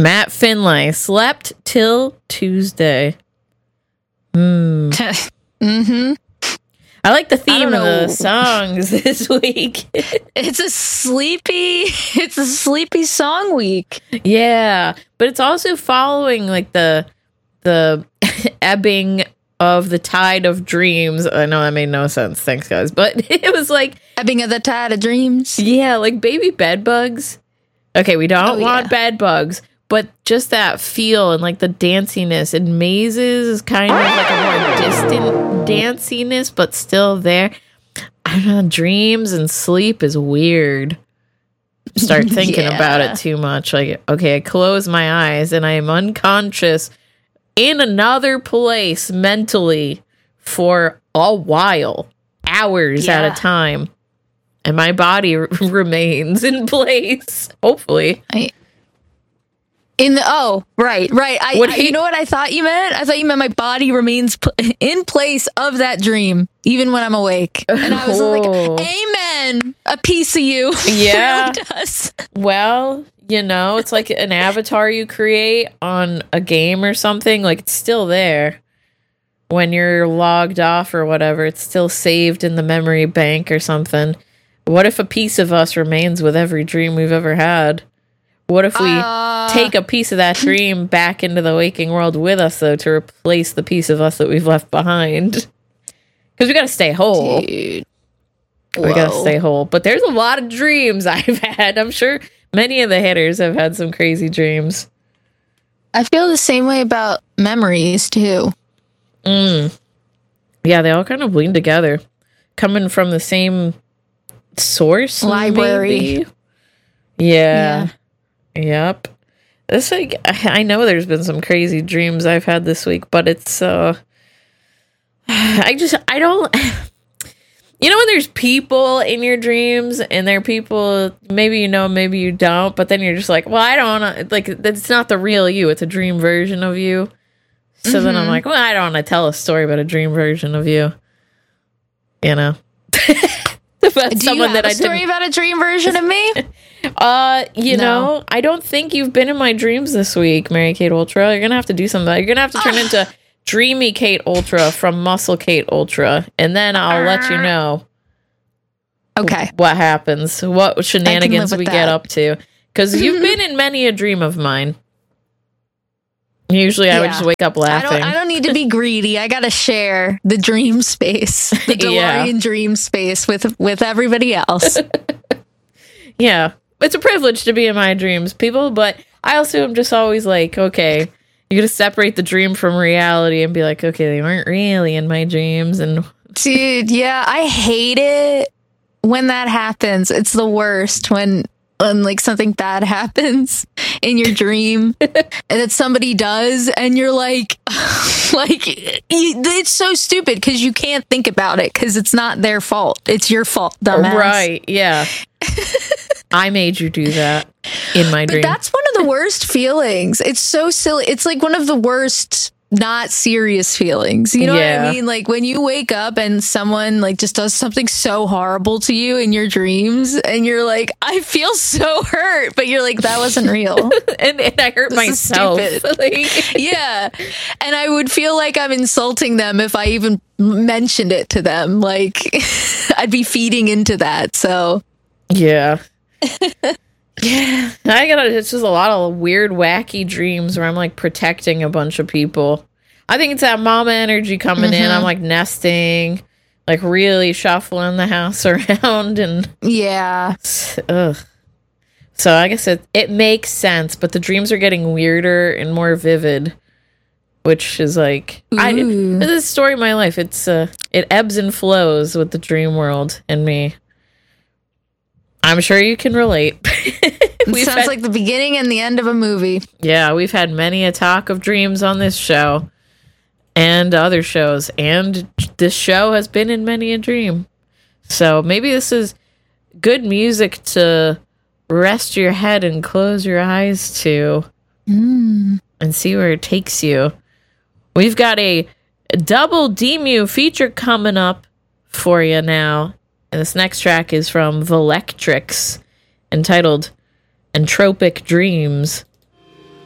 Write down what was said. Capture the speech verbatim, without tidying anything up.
Matt Finlay, Slept Till Tuesday. Hmm. mm-hmm. I like the theme I of the songs this week. It's a sleepy, it's a sleepy song week. Yeah, but it's also following like the the ebbing of the tide of dreams. I know that made no sense. Thanks, guys. But it was like ebbing of the tide of dreams. Yeah, like baby bed bugs. Okay, we don't oh, want yeah. bed bugs, but just that feel and like the danciness. And mazes is kind of like a more distant danciness, but still there. I don't know. Dreams and sleep is weird. Start thinking yeah. about it too much. Like, okay, I close my eyes and I am unconscious in another place mentally for a while, hours yeah. at a time. And my body r- remains in place, hopefully. I- In the oh right right I, I he, you know what I thought you meant I thought you meant my body remains pl- in place of that dream even when I'm awake, and I was oh. like, amen, a piece of you. Yeah. Really does. Well, you know, it's like an avatar you create on a game or something, like it's still there when you're logged off or whatever. It's still saved in the memory bank or something. What if a piece of us remains with every dream we've ever had? What if we uh, take a piece of that dream back into the waking world with us, though, to replace the piece of us that we've left behind? Because we got to stay whole. Dude. We got to stay whole. But there's a lot of dreams I've had. I'm sure many of the hitters have had some crazy dreams. I feel the same way about memories, too. Mm. Yeah, they all kind of bleed together. Coming from the same source? Library. Maybe? Yeah. yeah. Yep. This like I know there's been some crazy dreams I've had this week, but it's uh I just I don't you know when there's people in your dreams and they're people maybe you know, maybe you don't, but then you're just like, well, I don't wanna, like it's not the real you, it's a dream version of you. So mm-hmm. then I'm like, well, I don't want to tell a story about a dream version of you. You know. About Do someone you have that a I story didn't... about a dream version of me? uh, you no. know, I don't think you've been in my dreams this week, Mary Kate Ultra. You're gonna have to do something. You're gonna have to turn into Dreamy Kate Ultra from Muscle Kate Ultra, and then I'll uh, let you know. Okay, what happens? What shenanigans we that. get up to? Because you've been in many a dream of mine. Usually I yeah. would just wake up laughing. I don't, I don't need to be greedy. I gotta share the dream space, the DeLorean yeah. dream space with with everybody else. Yeah. It's a privilege to be in my dreams, people, but I also am just always like, okay, you gotta separate the dream from reality and be like, okay, they weren't really in my dreams. And dude, yeah, I hate it when that happens. It's the worst when when like something bad happens in your dream and that somebody does and you're like like it's so stupid because you can't think about it because it's not their fault, it's your fault, dumbass. Right, yeah. I made you do that in my dream. But that's one of the worst feelings. It's so silly. It's like one of the worst not serious feelings. You know yeah. what I mean? Like when you wake up and someone like just does something so horrible to you in your dreams and you're like, I feel so hurt, but you're like, that wasn't real. and, and I hurt this myself. Like, yeah. And I would feel like I'm insulting them if I even mentioned it to them. Like I'd be feeding into that. So yeah. Yeah, I got it's just a lot of weird, wacky dreams where I'm like protecting a bunch of people. I think it's that mama energy coming mm-hmm. in. I'm like nesting, like really shuffling the house around, and yeah. Ugh. So I guess it it makes sense, but the dreams are getting weirder and more vivid, which is like Ooh. I. This is the story of my life. It's uh, it ebbs and flows with the dream world and me. I'm sure you can relate. It sounds had, like the beginning and the end of a movie. Yeah, we've had many a talk of dreams on this show and other shows, and this show has been in many a dream. So maybe this is good music to rest your head and close your eyes to mm. and see where it takes you. We've got a double D-Mew feature coming up for you now. And this next track is from Valectrix, entitled Entropic Dreams.